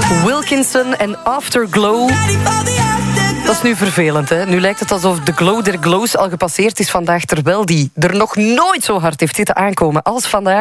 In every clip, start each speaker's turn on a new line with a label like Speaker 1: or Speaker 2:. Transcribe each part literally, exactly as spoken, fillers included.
Speaker 1: Wilkinson en Afterglow. Dat is nu vervelend, hè? Nu lijkt het alsof de glow der glows al gepasseerd is vandaag, terwijl die er nog nooit zo hard heeft zitten aankomen als vandaag.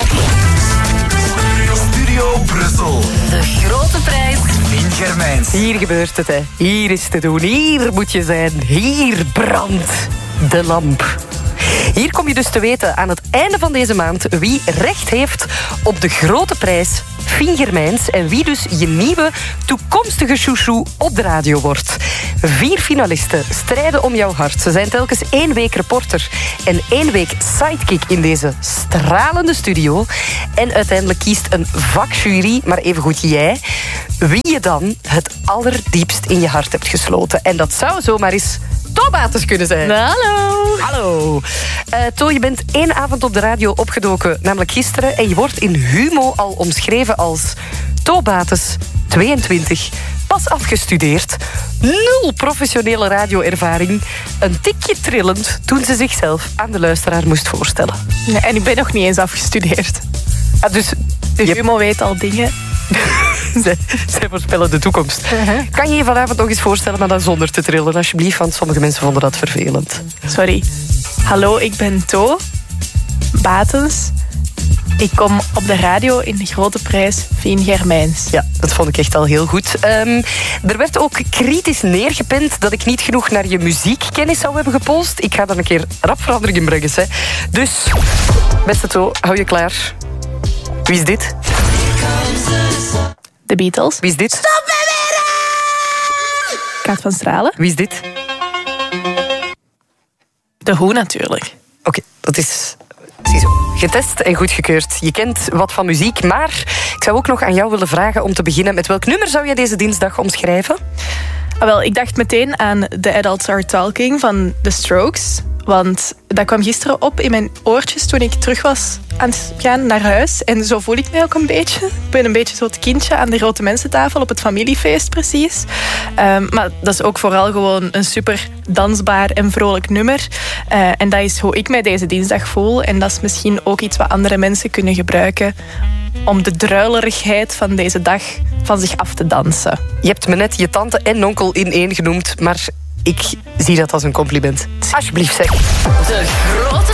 Speaker 2: Studio Brussel.
Speaker 3: De grote prijs.
Speaker 2: Fien Germijns.
Speaker 1: Hier gebeurt het, hè. Hier is te doen. Hier moet je zijn. Hier brandt de lamp. Hier kom je dus te weten aan het einde van deze maand wie recht heeft op de grote prijs Fien Germijns en wie dus je nieuwe toekomstige chouchou op de radio wordt. Vier finalisten strijden om jouw hart. Ze zijn telkens één week reporter en één week sidekick in deze stralende studio. En uiteindelijk kiest een vakjury, maar evengoed jij, wie je dan het allerdiepst in je hart hebt gesloten. En dat zou zomaar eens To Bates kunnen zijn.
Speaker 4: Hallo.
Speaker 1: Hallo. Uh, To, je bent één avond op de radio opgedoken, namelijk gisteren. En je wordt in Humo al omschreven als To Bates, tweeëntwintig, pas afgestudeerd, nul professionele radioervaring, een tikje trillend toen ze zichzelf aan de luisteraar moest voorstellen.
Speaker 4: Nee, en ik ben nog niet eens afgestudeerd.
Speaker 1: Ah, dus
Speaker 4: De
Speaker 1: je...
Speaker 4: Humo weet al dingen.
Speaker 1: zij, zij voorspellen de toekomst. Uh-huh. Kan je je vanavond nog eens voorstellen, maar dan zonder te trillen, alsjeblieft, want sommige mensen vonden dat vervelend.
Speaker 4: Sorry. Hallo, ik ben To Bates. Ik kom op de radio in de grote prijs Fien Germijns.
Speaker 1: Ja, dat vond ik echt al heel goed. Um, er werd ook kritisch neergepend dat ik niet genoeg naar je muziekkennis zou hebben gepolst. Ik ga dan een keer rap verandering in brengen. Hè. Dus, beste To, hou je klaar. Wie is dit?
Speaker 4: De Beatles.
Speaker 1: Wie is dit?
Speaker 3: Stop me weer!
Speaker 4: Kaat van Stralen.
Speaker 1: Wie is dit?
Speaker 4: De Who natuurlijk.
Speaker 1: Oké, okay, dat is... Ziezo. Getest en goedgekeurd. Je kent wat van muziek, maar ik zou ook nog aan jou willen vragen om te beginnen. Met welk nummer zou je deze dinsdag omschrijven?
Speaker 4: Ah, wel, ik dacht meteen aan The Adults Are Talking van The Strokes. Want dat kwam gisteren op in mijn oortjes toen ik terug was aan het gaan naar huis. En zo voel ik mij ook een beetje. Ik ben een beetje zo het kindje aan de grote mensentafel op het familiefeest precies. Um, maar dat is ook vooral gewoon een super dansbaar en vrolijk nummer. Uh, en dat is hoe ik mij deze dinsdag voel. En dat is misschien ook iets wat andere mensen kunnen gebruiken om de druilerigheid van deze dag van zich af te dansen.
Speaker 1: Je hebt me net je tante en onkel in één genoemd, maar ik zie dat als een compliment. Alsjeblieft, zeg.
Speaker 3: De grote